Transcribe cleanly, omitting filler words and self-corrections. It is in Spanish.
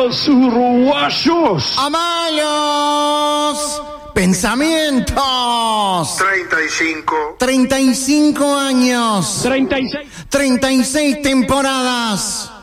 los uruguayos. ¡A malos pensamientos! 35 años. 36. 36 temporadas.